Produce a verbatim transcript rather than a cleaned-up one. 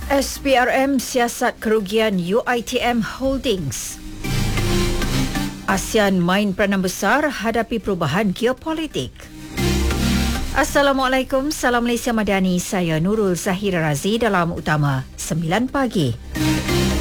S P R M siasat kerugian U I T M Holdings. ASEAN main peranan besar hadapi perubahan geopolitik. Assalamualaikum, salam Malaysia Madani. Saya Nurul Zahira Razi dalam Utama sembilan pagi.